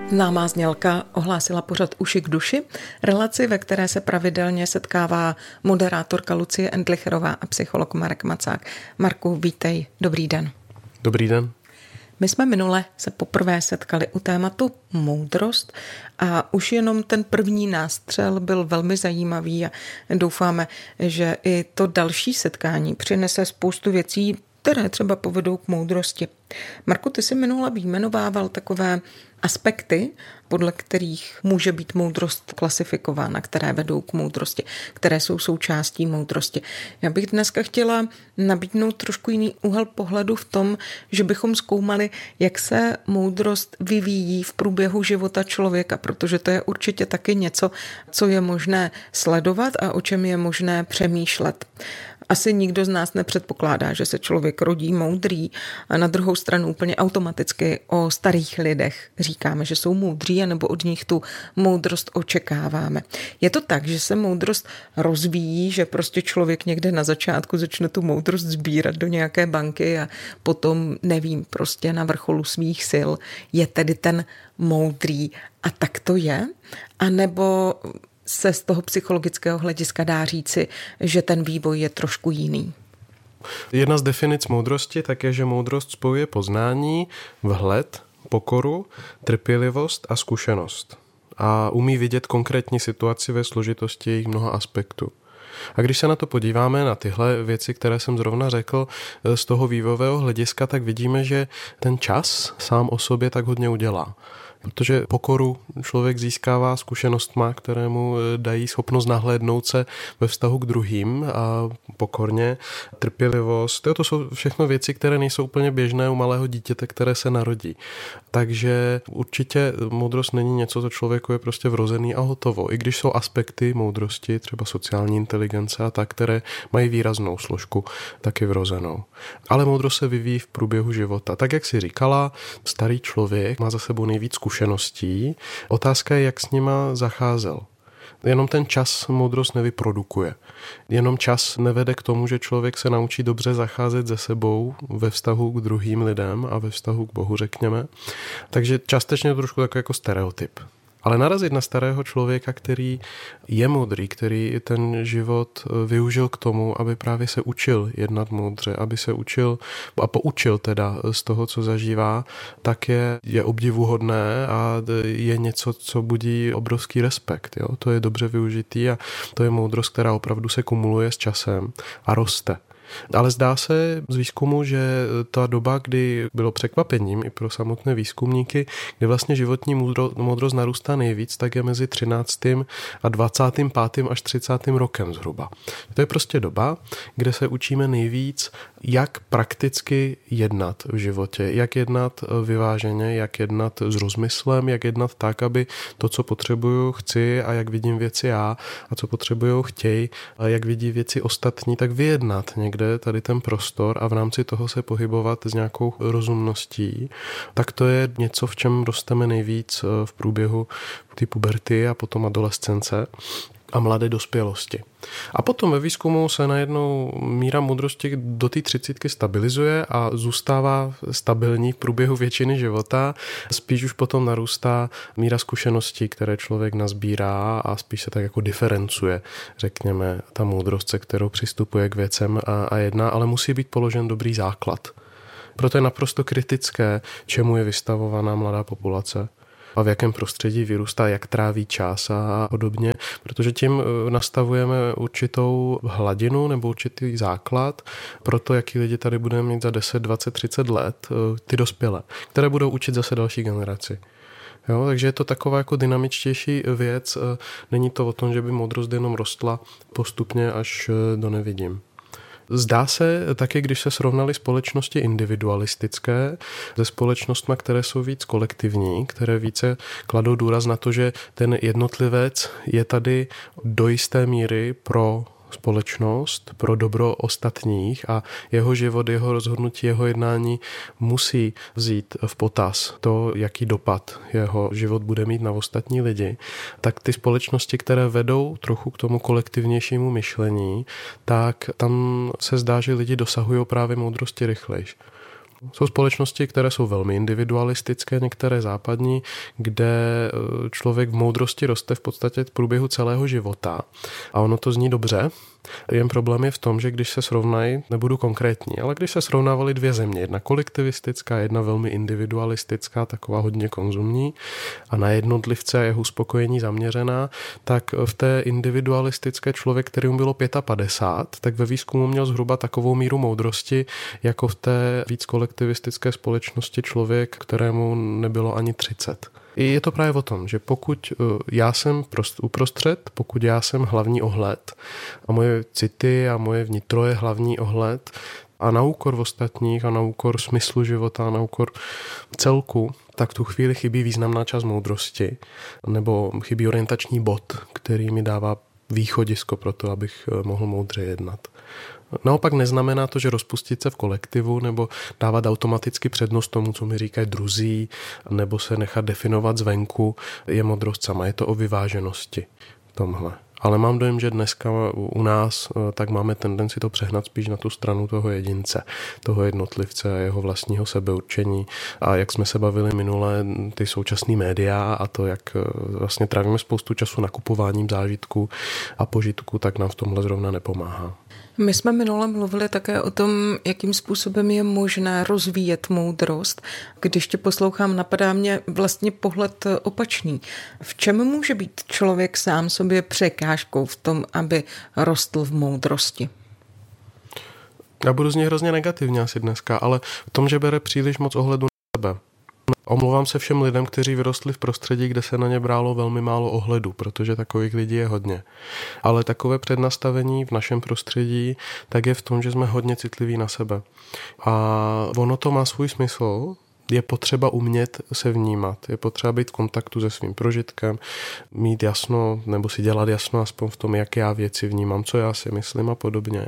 Známá znělka ohlásila pořad Uši k duši, relaci, ve které se pravidelně setkává moderátorka Lucie Endlicherová a psycholog Marek Macák. Marku, vítej, dobrý den. Dobrý den. My jsme minule se poprvé setkali u tématu moudrost a už jenom ten první nástřel byl velmi zajímavý a doufáme, že i to další setkání přinese spoustu věcí, které třeba povedou k moudrosti. Marku, ty jsi minule vyjmenovával takové aspekty, podle kterých může být moudrost klasifikována, které vedou k moudrosti, které jsou součástí moudrosti. Já bych dneska chtěla nabídnout trošku jiný úhel pohledu v tom, že bychom zkoumali, jak se moudrost vyvíjí v průběhu života člověka, protože to je určitě taky něco, co je možné sledovat a o čem je možné přemýšlet. Asi nikdo z nás nepředpokládá, že se člověk rodí moudrý a na druhou stranu úplně automaticky o starých lidech říkáme, že jsou moudří, nebo od nich tu moudrost očekáváme. Je to tak, že se moudrost rozvíjí, že prostě člověk někde na začátku začne tu moudrost sbírat do nějaké banky a potom, nevím, prostě na vrcholu svých sil je tedy ten moudrý a tak to je? A nebo se z toho psychologického hlediska dá říci, že ten vývoj je trošku jiný? Jedna z definic moudrosti tak je, že moudrost spojuje poznání, vhled, pokoru, trpělivost a zkušenost. A umí vidět konkrétní situaci ve složitosti jejich mnoha aspektů. A když se na to podíváme, na tyhle věci, které jsem zrovna řekl, z toho vývojového hlediska, tak vidíme, že ten čas sám o sobě tak hodně udělá. Protože pokoru člověk získává zkušenostma, které mu dají schopnost nahlédnout se ve vztahu k druhým a pokorně, trpělivost. To jsou všechno věci, které nejsou úplně běžné u malého dítěte, které se narodí. Takže určitě moudrost není něco, co člověku je prostě vrozený a hotovo. I když jsou aspekty moudrosti, třeba sociální inteligence a tak, které mají výraznou složku taky vrozenou. Ale moudrost se vyvíjí v průběhu života. Tak, jak si říkala, starý člověk má za sebou nejvíc zkušeností. Otázka je, jak s nima zacházel. Jenom ten čas moudrost nevyprodukuje. Jenom čas nevede k tomu, že člověk se naučí dobře zacházet se sebou ve vztahu k druhým lidem a ve vztahu k Bohu, řekněme. Takže částečně je to trošku takový jako stereotyp. Ale narazit na starého člověka, který je moudrý, který ten život využil k tomu, aby právě se učil jednat moudře, aby se učil a poučil teda z toho, co zažívá, tak je obdivuhodné a je něco, co budí obrovský respekt. Jo? To je dobře využitý a to je moudrost, která opravdu se kumuluje s časem a roste. Ale zdá se z výzkumu, že ta doba, kdy bylo překvapením i pro samotné výzkumníky, kdy vlastně životní moudrost narůstá nejvíc, tak je mezi 13. a 25. až 30. rokem zhruba. To je prostě doba, kde se učíme nejvíc, jak prakticky jednat v životě, jak jednat vyváženě, jak jednat s rozmyslem, jak jednat tak, aby to, co potřebuju, chci a jak vidím věci já a co potřebuju, chtěj a jak vidí věci ostatní, tak vyjednat někde tady ten prostor a v rámci toho se pohybovat s nějakou rozumností, tak to je něco, v čem rosteme nejvíc v průběhu té puberty a potom adolescence a mladé dospělosti. A potom ve výzkumu se najednou míra moudrosti do té 30 stabilizuje a zůstává stabilní v průběhu většiny života. Spíš už potom narůstá míra zkušeností, které člověk nazbírá a spíš se tak jako diferencuje, řekněme, ta moudrost, se kterou přistupuje k věcem a jedná, ale musí být položen dobrý základ. Proto je naprosto kritické, čemu je vystavovaná mladá populace a v jakém prostředí vyrůstá, jak tráví čas a podobně, protože tím nastavujeme určitou hladinu nebo určitý základ pro to, jaký lidi tady budeme mít za 10, 20, 30 let, ty dospělé, které budou učit zase další generaci. Jo, takže je to taková jako dynamičtější věc, není to o tom, že by moudrost jenom rostla postupně až do nevidím. Zdá se taky, když se srovnaly společnosti individualistické se společnostmi, které jsou víc kolektivní, které více kladou důraz na to, že ten jednotlivec je tady do jisté míry pro společnost, pro dobro ostatních a jeho život, jeho rozhodnutí, jeho jednání musí vzít v potaz to, jaký dopad jeho život bude mít na ostatní lidi, tak ty společnosti, které vedou trochu k tomu kolektivnějšímu myšlení, tak tam se zdá, že lidi dosahují právě moudrosti rychlejš. Jsou společnosti, které jsou velmi individualistické, některé západní, kde člověk v moudrosti roste v podstatě v průběhu celého života. A ono to zní dobře, jen problém je v tom, že když se srovnají, nebudu konkrétní, ale když se srovnávaly dvě země, jedna kolektivistická, jedna velmi individualistická, taková hodně konzumní a na jednotlivce a jeho uspokojení zaměřená, tak v té individualistické člověk, kterým bylo 55, tak ve výzkumu měl zhruba takovou míru moudrosti, jako v té víc kolektivistické společnosti člověk, kterému nebylo ani 30. Je to právě o tom, že pokud já jsem uprostřed, pokud já jsem hlavní ohled a moje city a moje vnitro je hlavní ohled a na úkor ostatních a na úkor smyslu života a na úkor celku, tak v tu chvíli chybí významná část moudrosti nebo chybí orientační bod, který mi dává východisko pro to, abych mohl moudře jednat. Naopak neznamená to, že rozpustit se v kolektivu nebo dávat automaticky přednost tomu, co mi říkají druzí, nebo se nechat definovat zvenku, je moudrost sama. Je to o vyváženosti tomhle. Ale mám dojem, že dneska u nás tak máme tendenci to přehnat spíš na tu stranu toho jedince, toho jednotlivce a jeho vlastního sebeurčení. A jak jsme se bavili minule, ty současné média a to, jak vlastně trávíme spoustu času nakupováním zážitků a požitku, tak nám v tomhle zrovna nepomáhá. My jsme minule mluvili také o tom, jakým způsobem je možné rozvíjet moudrost. Když tě poslouchám, napadá mě vlastně pohled opačný. V čem může být člověk sám sobě překážkou v tom, aby rostl v moudrosti? Já budu z něj hrozně negativně asi dneska, ale v tom, že bere příliš moc ohledu na sebe. Omlouvám se všem lidem, kteří vyrostli v prostředí, kde se na ně bralo velmi málo ohledu, protože takových lidí je hodně. Ale takové přednastavení v našem prostředí tak je v tom, že jsme hodně citliví na sebe. A ono to má svůj smysl. Je potřeba umět se vnímat, je potřeba být v kontaktu se svým prožitkem, mít jasno, nebo si dělat jasno aspoň v tom, jak já věci vnímám, co já si myslím a podobně.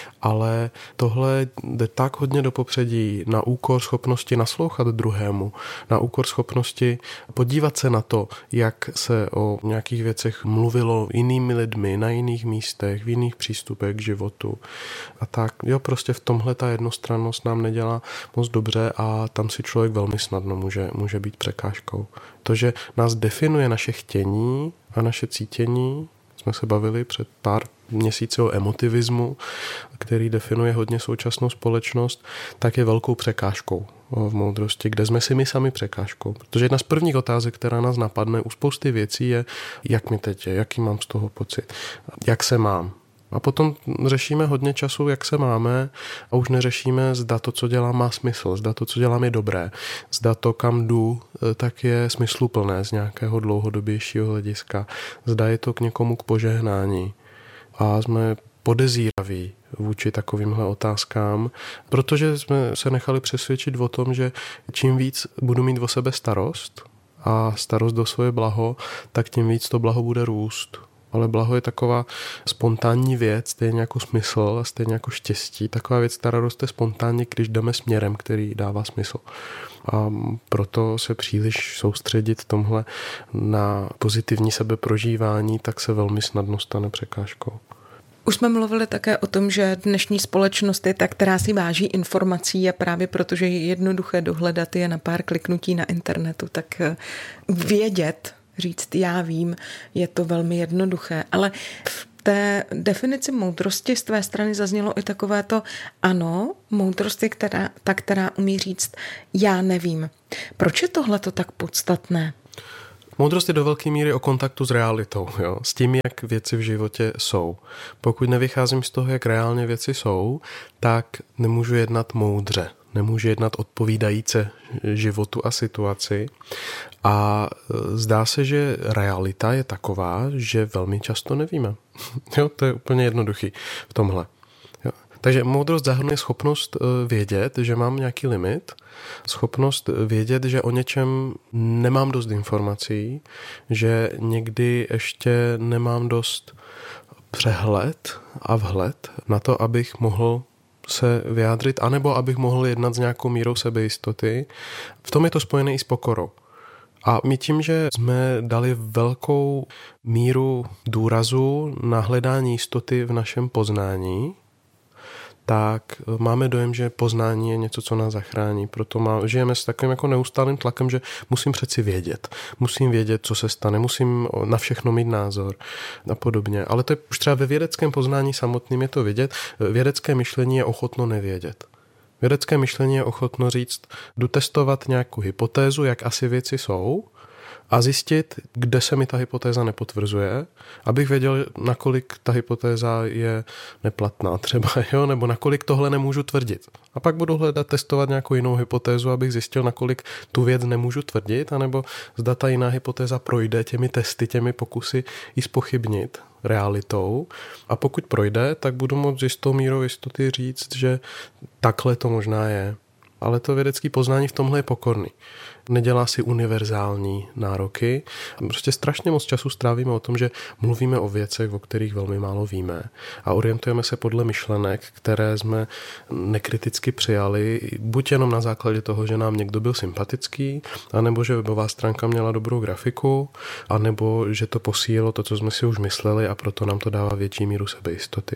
Ale tohle jde tak hodně do popředí na úkor schopnosti naslouchat druhému, na úkor schopnosti podívat se na to, jak se o nějakých věcech mluvilo jinými lidmi, na jiných místech, v jiných přístupech k životu. A tak, jo, prostě v tomhle ta jednostrannost nám nedělá moc dobře a tam si člověk velmi snadno může být překážkou. To, že nás definuje naše chtění a naše cítění, jsme se bavili před pár měsíci o emotivismu, který definuje hodně současnou společnost, tak je velkou překážkou v moudrosti, kde jsme si my sami překážkou. Protože jedna z prvních otázek, která nás napadne u spousty věcí je, jak mi teď je, jaký mám z toho pocit, jak se mám. A potom řešíme hodně času, jak se máme a už neřešíme, zda to, co dělám, má smysl, zda to, co dělám, je dobré, zda to, kam jdu, tak je smysluplné z nějakého dlouhodobějšího hlediska, zda je to k někomu k požehnání. A jsme podezíraví vůči takovýmhle otázkám, protože jsme se nechali přesvědčit o tom, že čím víc budu mít o sebe starost a starost do svoje blaho, tak tím víc to blaho bude růst. Ale blaho je taková spontánní věc, stejně jako smysl a stejně jako štěstí. Taková věc, která roste spontánně, když jdeme směrem, který dává smysl. A proto se příliš soustředit tomhle na pozitivní sebeprožívání, tak se velmi snadno stane překážkou. Už jsme mluvili také o tom, že dnešní společnost je ta, která si váží informací a právě protože je jednoduché dohledat je na pár kliknutí na internetu, tak vědět, říct já vím, je to velmi jednoduché, ale v té definici moudrosti z tvé strany zaznělo i takové to ano, moudrost je která umí říct já nevím. Proč je tohleto tak podstatné? Moudrost je do velké míry o kontaktu s realitou, jo? S tím, jak věci v životě jsou. Pokud nevycházím z toho, jak reálně věci jsou, tak nemůžu jednat moudře. Nemůže jednat odpovídajíce životu a situaci. A zdá se, že realita je taková, že velmi často nevíme. Jo, to je úplně jednoduchý v tomhle. Jo. Takže moudrost zahrnuje schopnost vědět, že mám nějaký limit, schopnost vědět, že o něčem nemám dost informací, že někdy ještě nemám dost přehled a vhled na to, abych mohl se vyjádřit, anebo abych mohl jednat s nějakou mírou sebejistoty. V tom je to spojené i s pokorou. A my tím, že jsme dali velkou míru důrazu na hledání jistoty v našem poznání, tak máme dojem, že poznání je něco, co nás zachrání. Proto žijeme s takovým jako neustálým tlakem, že musím přeci vědět. Musím vědět, co se stane, musím na všechno mít názor a podobně. Ale to je už třeba ve vědeckém poznání samotným je to vidět. Vědecké myšlení je ochotno nevědět. Vědecké myšlení je ochotno říct, jdu testovat nějakou hypotézu, jak asi věci jsou, a zjistit, kde se mi ta hypotéza nepotvrzuje, abych věděl, nakolik ta hypotéza je neplatná třeba, jo? Nebo nakolik tohle nemůžu tvrdit. A pak budu hledat, testovat nějakou jinou hypotézu, abych zjistil, nakolik tu věc nemůžu tvrdit, anebo zda ta jiná hypotéza projde těmi testy, těmi pokusy ji zpochybnit realitou. A pokud projde, tak budu moct s jistou mírou jistoty říct, že takhle to možná je. Ale to vědecké poznání v tomhle je pokorný. Nedělá si univerzální nároky. Prostě strašně moc času strávíme o tom, že mluvíme o věcech, o kterých velmi málo víme. A orientujeme se podle myšlenek, které jsme nekriticky přijali, buď jenom na základě toho, že nám někdo byl sympatický, anebo že webová stránka měla dobrou grafiku, anebo že to posílilo to, co jsme si už mysleli, a proto nám to dává větší míru sebejistoty.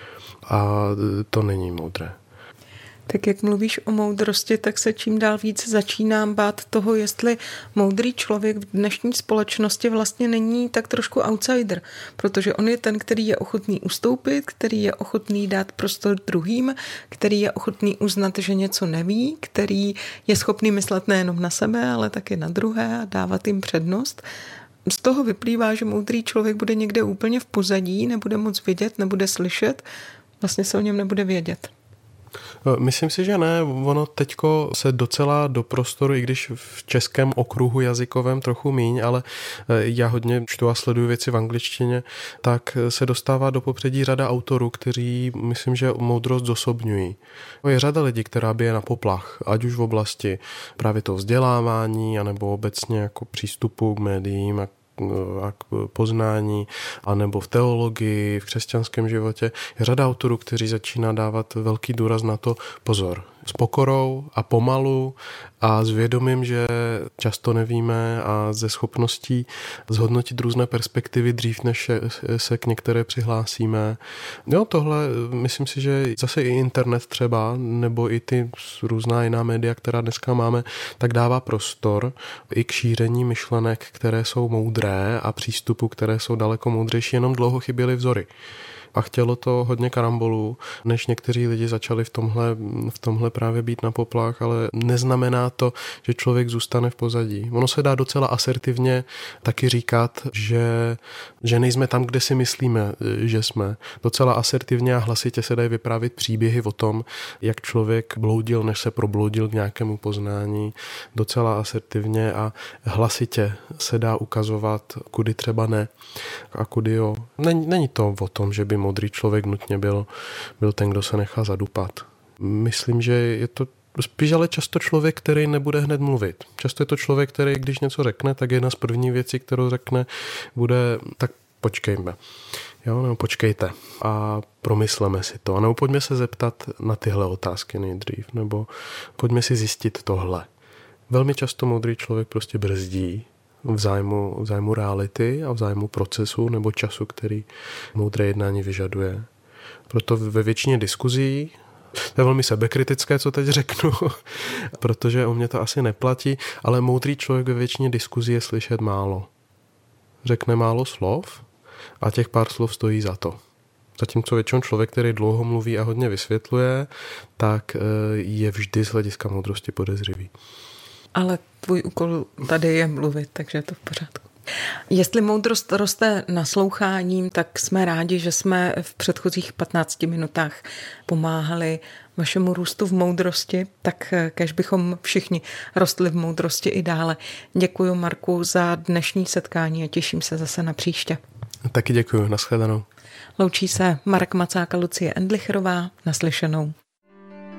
A to není moudré. Tak jak mluvíš o moudrosti, tak se čím dál víc začínám bát toho, jestli moudrý člověk v dnešní společnosti vlastně není tak trošku outsider, protože on je ten, který je ochotný ustoupit, který je ochotný dát prostor druhým, který je ochotný uznat, že něco neví, který je schopný myslet nejenom na sebe, ale taky na druhé a dávat jim přednost. Z toho vyplývá, že moudrý člověk bude někde úplně v pozadí, nebude moc vidět, nebude slyšet, vlastně se o něm nebude vědět. Myslím si, že ne. Ono teďko se docela do prostoru, i když v českém okruhu jazykovém trochu míň, ale já hodně čtu a sleduju věci v angličtině, tak se dostává do popředí řada autorů, kteří, myslím, že moudrost zosobňují. Je řada lidí, která bije na poplach, ať už v oblasti právě toho vzdělávání, anebo obecně jako přístupu k médiím a k poznání, anebo v teologii, v křesťanském životě. Je řada autorů, kteří začíná dávat velký důraz na to pozor. S pokorou a pomalu a s vědomím, že často nevíme, a ze schopností zhodnotit různé perspektivy dřív, než se k některé přihlásíme. Jo, tohle myslím si, že zase i internet třeba, nebo i ty různá jiná média, která dneska máme, tak dává prostor i k šíření myšlenek, které jsou moudré, a přístupu, které jsou daleko moudřejší, jenom dlouho chyběly vzory. A chtělo to hodně karambolů, než někteří lidi začali v tomhle právě být na poplach, ale neznamená to, že člověk zůstane v pozadí. Ono se dá docela asertivně taky říkat, že nejsme tam, kde si myslíme, že jsme. Docela asertivně a hlasitě se dají vyprávět příběhy o tom, jak člověk bloudil, než se probloudil k nějakému poznání. Docela asertivně a hlasitě se dá ukazovat, kudy třeba ne a kudy jo. Není to o tom, že by moudrý člověk nutně byl ten, kdo se nechá zadupat. Myslím, že je to spíš ale často člověk, který nebude hned mluvit. Často je to člověk, který, když něco řekne, tak jedna z prvních věcí, kterou řekne, bude tak počkejme. Jo, nebo počkejte a promysleme si to. A nebo pojďme se zeptat na tyhle otázky nejdřív, nebo pojďme si zjistit tohle. Velmi často moudrý člověk prostě brzdí v zájmu reality a v zájmu procesu nebo času, který moudré jednání vyžaduje. Proto ve většině diskuzí, to je velmi sebekritické, co teď řeknu, protože o mě to asi neplatí, ale moudrý člověk ve většině diskuzí je slyšet málo. Řekne málo slov a těch pár slov stojí za to. Zatímco většinou člověk, který dlouho mluví a hodně vysvětluje, tak je vždy z hlediska moudrosti podezřivý. Ale tvůj úkol tady je mluvit, takže je to v pořádku. Jestli moudrost roste nasloucháním, tak jsme rádi, že jsme v předchozích 15 minutách pomáhali vašemu růstu v moudrosti, tak kéž bychom všichni rostli v moudrosti i dále. Děkuji, Marku, za dnešní setkání a těším se zase na příště. Taky děkuji, nashledanou. Loučí se Marek Macák a Lucie Endlicherová, naslyšenou.